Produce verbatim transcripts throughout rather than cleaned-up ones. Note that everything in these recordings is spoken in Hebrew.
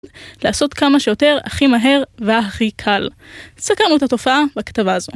לעשות כמה שיותר הכי מהר והכי קל. סקרנו את התופעה בכתבה הזו.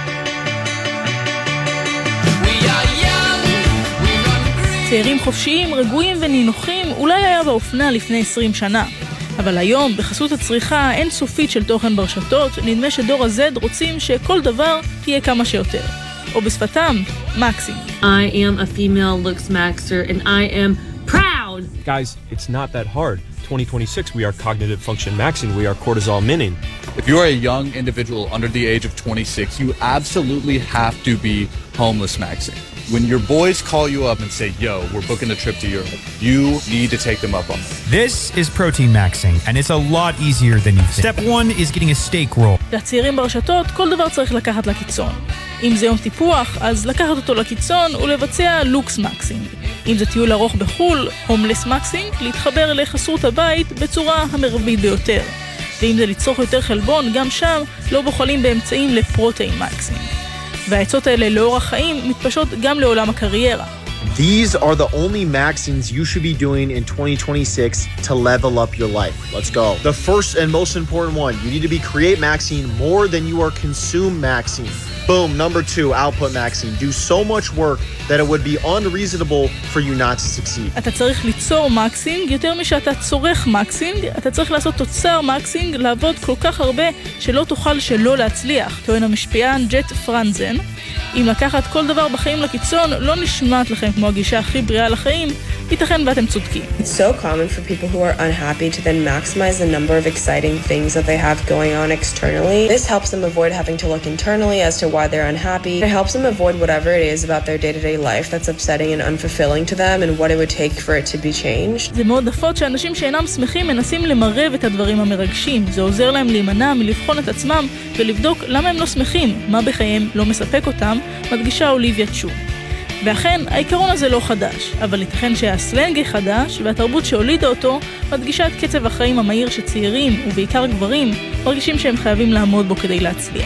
צעירים חופשיים, רגועים ונינוחים אולי היה באופנה לפני עשרים שנה. אבל היום, בחסות הצריכה אינסופית של תוכן ברשתות, נדמה שדור ה-Z רוצים שכל דבר תהיה כמה שיותר. או בשפתם, מקסים. I am a female looks maxer and I am proud. Guys, it's not that hard. twenty twenty-six, we are cognitive function maxing, we are cortisol minning. If you're a young individual under the age of twenty-six, you absolutely have to be homeless maxing. When your boys call you up and say, yo, we're booking a trip to Europe, you need to take them up on that. This is protein maxing, and it's a lot easier than you think. Step one is getting a steak roll. לצעירים ברשתות, כל דבר צריך לקחת לקיצון. אם זה יום טיפוח, אז לקחת אותו לקיצון ולבצע לוקס מקסינג. אם זה טיול ארוך בחול, הומלס מקסינג, להתחבר לחסרות הבית בצורה המרבית ביותר. ואם זה לצרוך יותר חלבון, גם שם לא בוחלים באמצעים לפרוטאין מקסינג. והעצות האלה לאורח חיים מתפשות גם לעולם הקריירה. These are the only maxings you should be doing in twenty twenty-six to level up your life. Let's go. The first and most important one, you need to be create maxing more than you are consume maxing. Boom. Number two, output maxing. Do so much work that it would be unreasonable for you not to succeed. אתה צריך ליצור מקסינג יותר משאתה צורך מקסינג. אתה צריך לעשות תוצר מקסינג, לעבוד כל כך הרבה שלא תוכל שלא להצליח. טוען המשפיען ג'ט פרנזן. אם לקחת כל דבר בחיים לקיצון, לא נשמעת לכם כמו הגישה הכי בריאה לחיים, ייתכן ואתם צודקים. It's so common for people who are unhappy to then maximize the number of exciting things that they have going on externally. This helps them avoid having to look internally as to why they're unhappy. It helps them avoid whatever it is about their day-to-day life that's upsetting and unfulfilling to them and what it would take for it to be changed. זה מאוד נפוץ שאנשים שאינם שמחים מנסים למרב את הדברים המרגשים. זה עוזר להם להימנע מלבחון את עצמם ולבדוק למה הם לא שמחים, מה בחיים לא מספק אותם, מדגישה אוליביה צ'ו. ואכן, העיקרון הזה לא חדש, אבל ייתכן שהסלנג חדש והתרבות שהולידה אותו מדגישה את קצב החיים המהיר שצעירים, ובעיקר גברים, מרגישים שהם חייבים לעמוד בו כדי להצליח.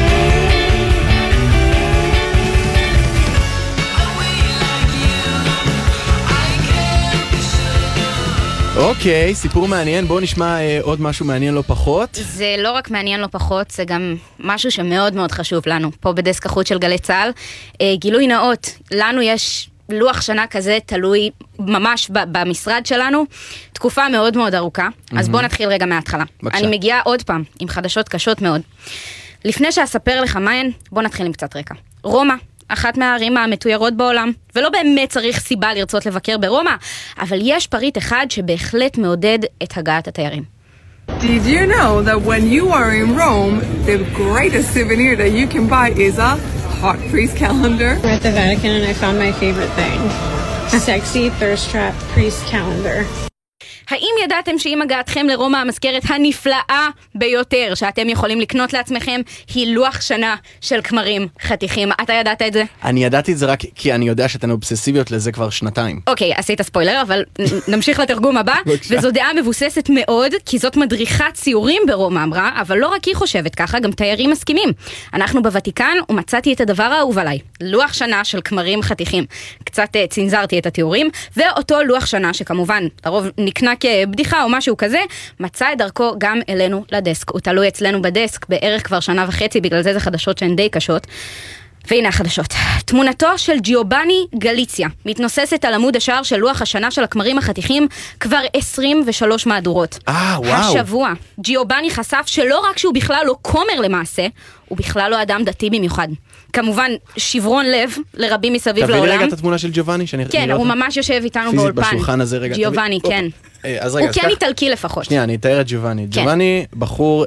אוקיי, סיפור מעניין, בואו נשמע אה, עוד משהו מעניין לא פחות. זה לא רק מעניין לא פחות, זה גם משהו שמאוד מאוד חשוב לנו, פה בדסק החוץ של גלי צהל. אה, גילוי נאות, לנו יש לוח שנה כזה תלוי ממש במשרד שלנו, תקופה מאוד מאוד ארוכה, אז בואו נתחיל רגע מההתחלה. אני מגיעה עוד פעם עם חדשות קשות מאוד. לפני שאספר לך מהן, בואו נתחיל עם קצת רקע. רומא. אחת מהערים המתוירות בעולם, ולא באמת צריך סיבה לרצות לבקר ברומא, אבל יש פריט אחד שבהחלט מעודד את הגעת התיירים. Did you know that when you are in Rome, the greatest souvenir that you can buy is a hot priest calendar? We're at the Vatican and I found my favorite thing. Sexy thirst trap priest calendar. האם ידעתם שעם הגעתכם לרומא המזכרת הנפלאה ביותר שאתם יכולים לקנות לעצמכם היא לוח שנה של כמרים חתיכים? אתה ידעת את זה? אני ידעתי את זה רק כי אני יודע שאתן אובססיביות לזה כבר שנתיים. אוקיי, עשית ספוילר, אבל נמשיך לתרגום הבא. וזו דעה מבוססת מאוד, כי זאת מדריכת ציורים ברומא אמרה, אבל לא רק היא חושבת ככה, גם תיירים מסכימים. אנחנו בוותיקן ומצאתי את הדבר האהוב עליי, לוח שנה של כמרים חתיכים. קצת צנזרתי את התיאורים, ואותו לוח שנה שכמובן לרוב נקנה כבדיחה או משהו כזה, מצא את דרכו גם אלינו לדסק. הוא תלוי אצלנו בדסק בערך כבר שנה וחצי, בגלל זה זה חדשות שהן די קשות. והנה החדשות. תמונתו של ג'יובאני גליציה מתנוססת על עמוד השער של לוח השנה של הכמרים החתיכים כבר עשרים ושלוש מהדורות. אה, וואו. השבוע ג'יובאני חשף שלא רק שהוא בכלל לא כומר למעשה, הוא בכלל לא אדם דתי במיוחד. כמובן, שברון לב לרבים מסביב לעולם. תביא לי רגע את התמונה של ג'יובאני. כן, הוא ממש יושב איתנו באולפן. פיזית בשולחן הזה רגע. ג'יובאני, כן. הוא כן איטלקי לפחות. שנייה, אני אתאר את ג'יובאני. ג'יובאני, בחור,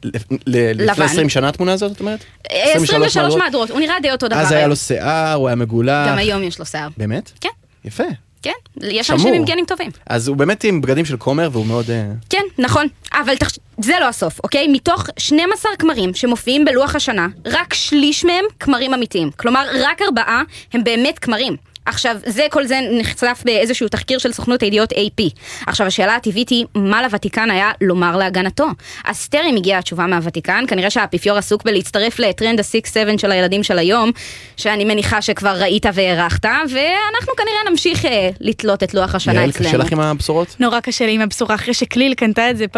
לפני עשרים שנה התמונה הזאת, זאת אומרת? עשרים ושלוש מהדורות, הוא נראה די אותו דבר. אז היה לו שיער, הוא היה מגולח. גם היום יש לו שיער. באמת? כן. יפה. כן, יש אנשים עם גנים טובים. אז הוא באמת עם בגדים של כומר, והוא מאוד... כן, נכון. אבל זה לא הסוף, אוקיי? מתוך שנים עשר כמרים שמופיעים בלוח השנה, רק שליש מהם כמרים אמיתיים. כלומר, רק ארבעה הם באמת כמרים. עכשיו, זה, כל זה נחשף באיזשהו תחקיר של סוכנות הידיעות איי פי. עכשיו, השאלה הטבעית היא, מה לוותיקן היה לומר להגנתו? אז טרם הגיעה התשובה מהוותיקן, כנראה שהאפיפיור עסוק בלהצטרף לטרנד ה-שש שבע של הילדים של היום, שאני מניחה שכבר ראית והערכת, ואנחנו כנראה נמשיך לתלות את לוח השנה אצלנו. יעל, קשה לך עם הבשורות? נורא קשה לי עם הבשורה, אחרי שכליל קנתה את זה